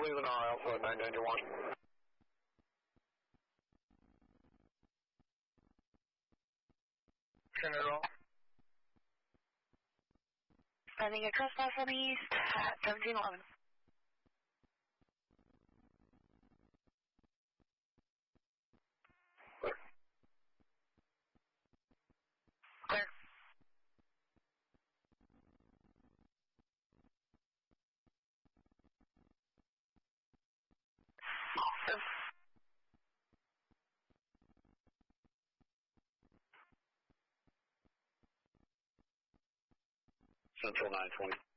leaving our Alpha 991. Send it off. Sending a trespass on the east at 1711. Clear. Clear. Central 920.